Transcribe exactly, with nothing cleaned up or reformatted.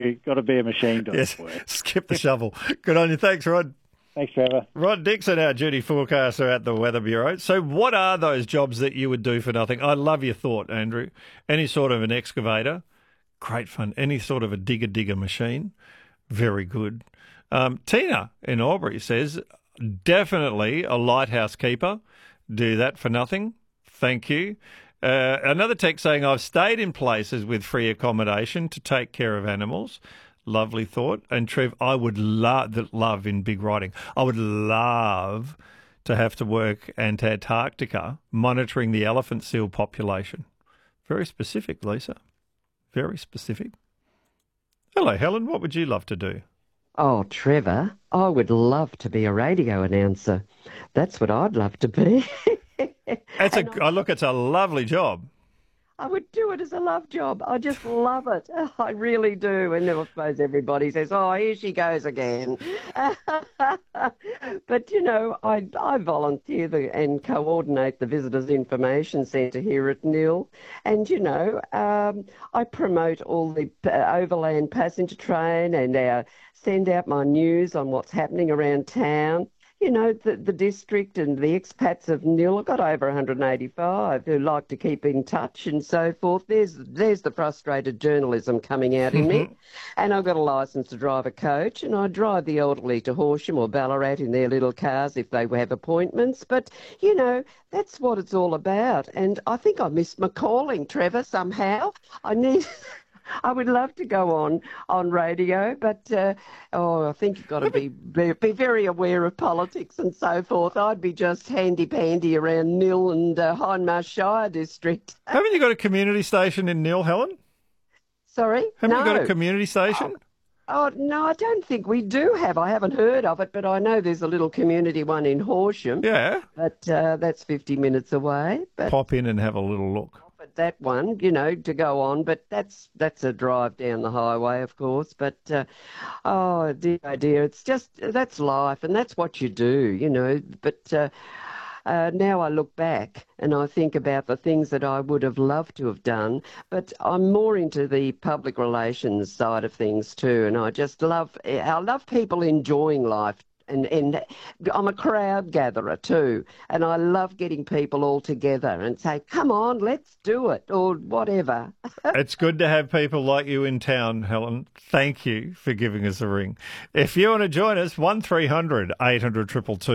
be got to be a machine dog. Yes, For it. skip the shovel. Good on you. Thanks, Rod. Thanks, Trevor. Rod Dixon, our duty forecaster at the Weather Bureau. So what are those jobs that you would do for nothing? I love your thought, Andrew. Any sort of an excavator, great fun. Any sort of a digger-digger machine, very good. Um, Tina in Albury says, definitely a lighthouse keeper. Do that for nothing. Thank you. Uh, another text saying, I've stayed in places with free accommodation to take care of animals. Lovely thought. And Trev, I would love, love in big writing, I would love to have to work at Antarctica monitoring the elephant seal population. Very specific, Lisa. Very specific. Hello, Helen. What would you love to do? Oh, Trevor, I would love to be a radio announcer. That's what I'd love to be. It's a, I, look, it's a lovely job. I would do it as a love job. I just love it. Oh, I really do. And then I suppose everybody says, oh, here she goes again. But, you know, I, I volunteer the, and coordinate the Visitors Information Centre here at N I L. And, you know, um, I promote all the uh, overland passenger train and uh, send out my news on what's happening around town. You know, the, the district and the expats of N I L, I've got over one hundred eighty-five who like to keep in touch and so forth. There's there's the frustrated journalism coming out in me. And I've got a licence to drive a coach, and I drive the elderly to Horsham or Ballarat in their little cars if they have appointments. But, you know, that's what it's all about. And I think I missed my calling, Trevor, somehow. I need... I would love to go on on radio, but uh, oh, I think you've got to be, be be very aware of politics and so forth. I'd be just handy-pandy around N I L and uh, Hindmarsh Shire district. Haven't you got a community station in N I L, Helen? Sorry? Haven't no. you got a community station? Oh, oh, no, I don't think we do have. I haven't heard of it, but I know there's a little community one in Horsham. Yeah. But uh, that's fifty minutes away. But pop in and have a little look. That one, you know, to go on, but that's that's a drive down the highway, of course. But uh, oh dear, oh dear, it's just that's life, and that's what you do, you know. But uh, uh, now I look back and I think about the things that I would have loved to have done. But I'm more into the public relations side of things too, and I just love I love people enjoying life. And, and I'm a crowd gatherer too, and I love getting people all together and say, come on, let's do it, or whatever. It's good to have people like you in town, Helen. Thank you for giving us a ring. If you want to join us, one three hundred eight hundred two two two.